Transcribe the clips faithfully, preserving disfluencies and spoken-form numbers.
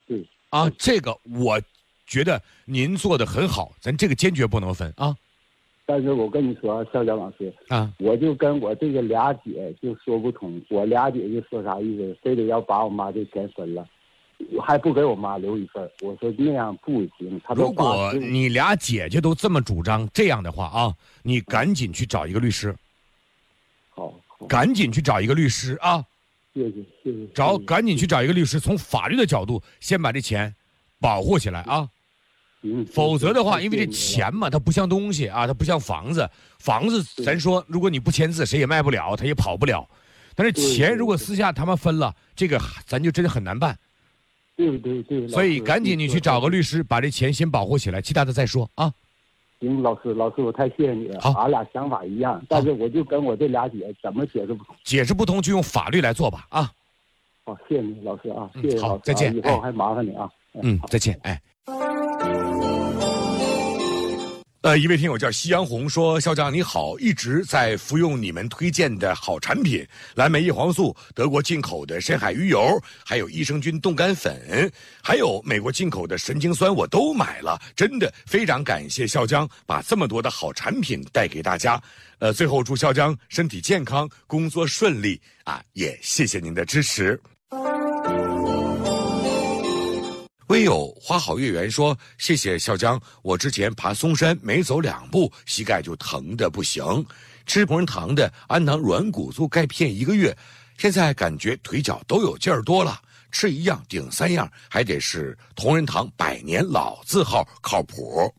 对啊，这个我觉得您做的很好，咱这个坚决不能分啊。 但是我跟你说，肖江老师啊， 我就跟我这个俩姐就说不通，我俩姐就说啥意思，非得要把我妈这钱分了，我还不给我妈留一份。我说那样不行。他如果你俩姐姐都这么主张，这样的话啊，你赶紧去找一个律师。 好，好赶紧去找一个律师啊！ 谢谢谢谢。 找赶紧去找一个律师，从法律的角度先把这钱保护起来啊。 嗯， 否则的话，因为这钱嘛，它不像东西啊，它不像房子。房子咱说，如果你不签字，谁也卖不了，他也跑不了。但是钱如果私下他们分了，这个咱就真的很难办。 对对对。 所以赶紧你去找个律师，把这钱先保护起来，其他的再说啊。 行，老师老师，我太谢谢你了。 好， 俺俩想法一样，但是我就跟我这俩姐怎么解释不通。 解释不通就用法律来做吧啊。 好，谢谢你，老师啊，谢谢老师、啊。 好，再见。 以后还麻烦你啊。 嗯，再见，哎。呃，一位听友叫夕阳红说：“校长你好，一直在服用你们推荐的好产品，蓝莓叶黄素、德国进口的深海鱼油，还有益生菌冻干粉，还有美国进口的神经酸，我都买了。真的非常感谢校长把这么多的好产品带给大家。呃，最后祝校长身体健康，工作顺利啊！也谢谢您的支持。”微友花好月圆说：“谢谢校江，我之前爬嵩山没走两步，膝盖就疼得不行。吃同仁堂的安囊软骨素钙片一个月，现在感觉腿脚都有劲儿多了。吃一样顶三样，还得是同仁堂百年老字号，靠谱。”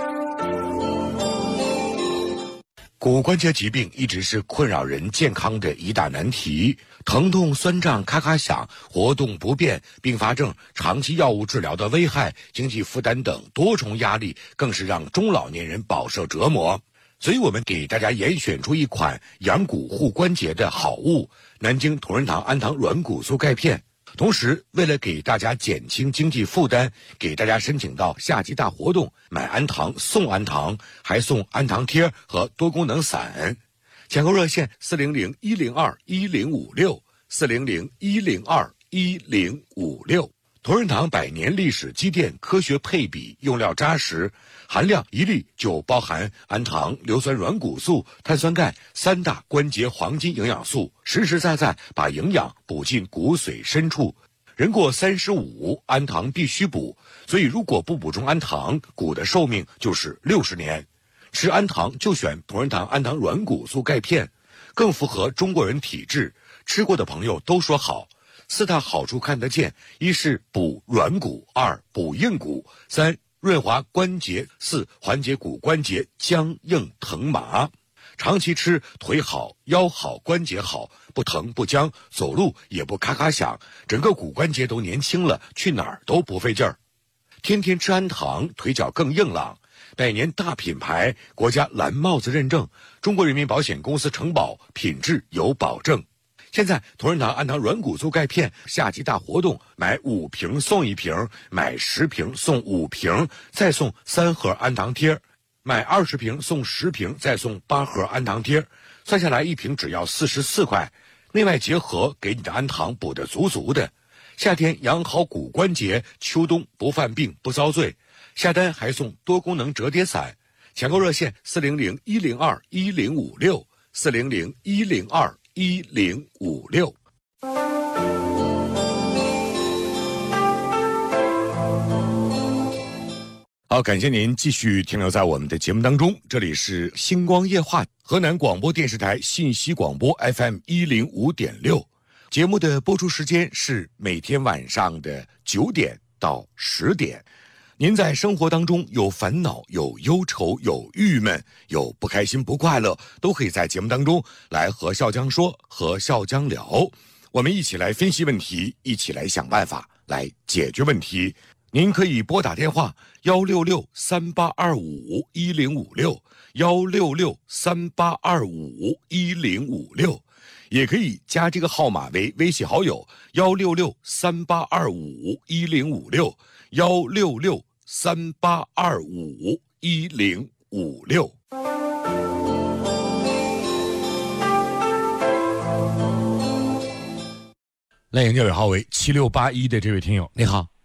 骨关节疾病一直是困扰人健康的一大难题，疼痛、酸胀、咔咔响、活动不便、并发症、长期药物治疗的危害、经济负担等多重压力，更是让中老年人饱受折磨。所以我们给大家严选出一款养骨护关节的好物——南京同仁堂安堂软骨素钙片。同时，为了给大家减轻经济负担，给大家申请到夏季大活动，买安堂送安堂，还送安堂贴和多功能伞。抢购热线四零零一零二一零五六四零零一零二一零五六。同仁堂百年历史积淀，科学配比，用料扎实，含量一粒就包含氨糖、硫酸软骨素、碳酸钙三大关节黄金营养素，实实在在把营养补进骨髓深处。人过三十五，氨糖必须补，所以如果不补充氨糖，骨的寿命就是六十年。吃氨糖就选同仁堂氨糖软骨素钙片，更符合中国人体质，吃过的朋友都说好。四大好处看得见：一是补软骨，二补硬骨，三润滑关节，四缓解骨关节僵硬疼麻。长期吃，腿好，腰好，关节好，不疼不僵，走路也不咔咔响，整个骨关节都年轻了，去哪儿都不费劲儿。天天吃氨糖，腿脚更硬朗。百年大品牌，国家蓝帽子认证，中国人民保险公司承保，品质有保证。现在同仁堂安堂软骨素钙片夏季大活动，买五瓶送一瓶，买十瓶送五瓶，再送三盒安糖贴，买二十瓶送十瓶，再送八盒安糖贴，算下来一瓶只要四十四块。内外结合，给你的氨糖补得足足的。夏天养好骨关节，秋冬不犯病不遭罪。下单还送多功能折叠伞，抢购热线四零零一零二一零五六四零零一零二一零五六。好，感谢您继续停留在我们的节目当中，这里是星光夜话，河南广播电视台信息广播 F M 一零五点六，节目的播出时间是每天晚上的九点到十点。您在生活当中有烦恼、有忧愁、有郁闷、有不开心、不快乐，都可以在节目当中来和笑江说，和笑江聊，我们一起来分析问题，一起来想办法来解决问题。您可以拨打电话幺六六三八二五一零五六幺六六三八二五一零五六，也可以加这个号码为微信好友幺六六三八二五一零五六幺六六三八二五一零五六。来迎教尾号为七六八一的这位听友，你好。